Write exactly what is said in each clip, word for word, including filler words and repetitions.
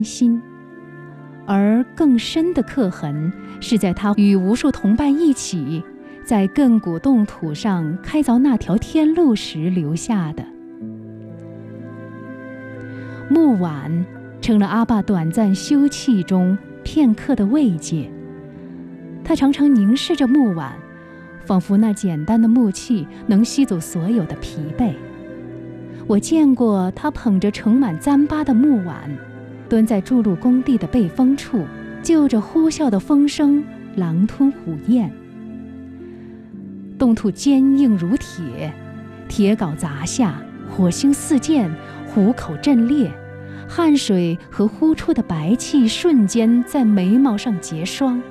心。而更深的刻痕是在他与无数同伴一起在亘古冻土上开凿那条天路时留下的。木碗成了阿爸短暂休憩中片刻的慰藉，他常常凝视着木碗，仿佛那简单的木器能吸走所有的疲惫。我见过他捧着盛满糌粑的木碗，蹲在筑路工地的背风处，就着呼啸的风声狼吞虎咽。冻土坚硬如铁，铁镐砸下，火星四溅，虎口震裂，汗水和呼出的白气瞬间在眉毛上结霜。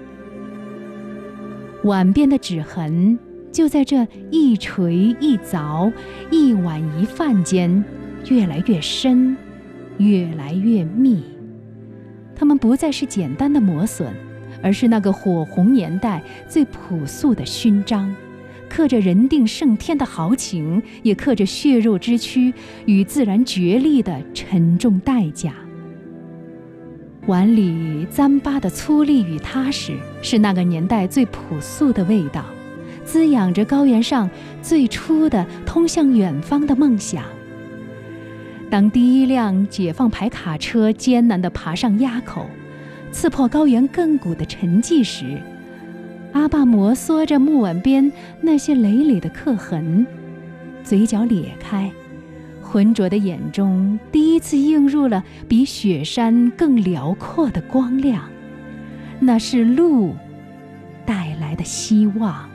碗边的指痕就在这一锤一凿、一碗一饭间越来越深，越来越密。它们不再是简单的磨损，而是那个火红年代最朴素的勋章，刻着人定胜天的豪情，也刻着血肉之躯与自然决裂的沉重代价。碗里糌粑的粗粝与踏实，是那个年代最朴素的味道，滋养着高原上最初的通向远方的梦想。当第一辆解放牌卡车艰难地爬上垭口，刺破高原亘古的沉寂时，阿爸摩挲着木碗边那些累累的刻痕，嘴角咧开，浑浊的眼中第一次映入了比雪山更辽阔的光亮，那是路带来的希望。